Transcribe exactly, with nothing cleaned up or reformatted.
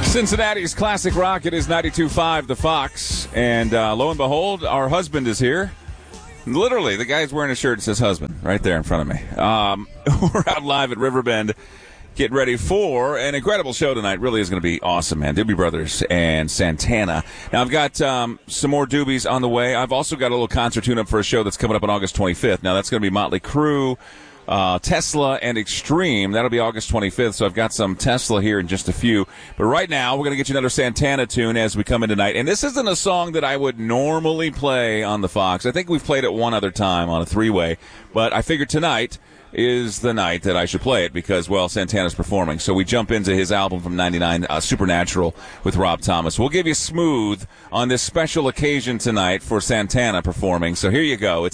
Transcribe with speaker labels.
Speaker 1: Cincinnati's classic rock, it is ninety-two point five The Fox. And uh, lo and behold, our husband is here. Literally, the guy's wearing a shirt that says husband right there in front of me. Um, we're out live at Riverbend. Get ready for an incredible show tonight. Really is going to be awesome, man. Doobie Brothers and Santana. Now, I've got um, some more Doobies on the way. I've also got a little concert tune-up for a show that's coming up on August twenty-fifth. Now, that's going to be Motley Crue, uh, Tesla, and Extreme. That'll be August twenty-fifth, so I've got some Tesla here in just a few. But right now, we're going to get you another Santana tune as we come in tonight. And this isn't a song that I would normally play on the Fox. I think we've played it one other time on a three-way. But I figured tonight is the night that I should play it because, well, Santana's performing. So we jump into his album from ninety-nine, uh, Supernatural, with Rob Thomas. We'll give you Smooth on this special occasion tonight for Santana performing. So here you go. It's